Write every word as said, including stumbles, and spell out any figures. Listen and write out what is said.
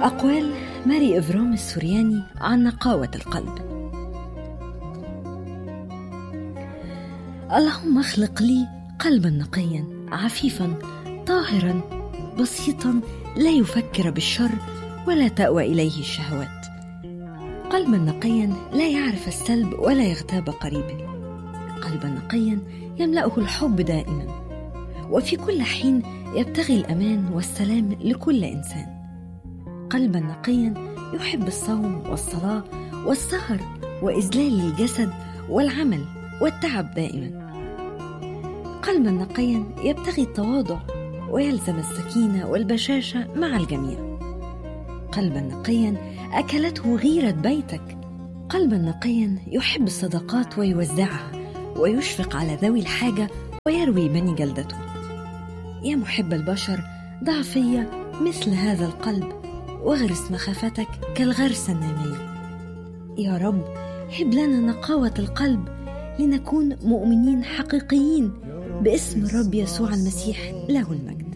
أقوال ماري إفرام السورياني عن نقاوة القلب. اللهم اخلق لي قلبا نقيا عفيفا طاهرا بسيطا لا يفكر بالشر ولا تأوى إليه الشهوات، قلبا نقيا لا يعرف السلب ولا يغتاب قريبه، قلبا نقيا يملأه الحب دائما وفي كل حين يبتغي الأمان والسلام لكل إنسان، قلبا نقيا يحب الصوم والصلاة والسهر وإذلال الجسد والعمل والتعب دائما، قلبا نقيا يبتغي التواضع ويلزم السكينة والبشاشة مع الجميع، قلبا نقيا أكلته غيرة بيتك، قلبا نقيا يحب الصدقات ويوزعها ويشفق على ذوي الحاجة ويروي بني جلدته. يا محب البشر ضع في مثل هذا القلب واغرس مخافتك كالغرس النامي. يا رب هب لنا نقاوة القلب لنكون مؤمنين حقيقيين باسم الرب يسوع المسيح له المجد.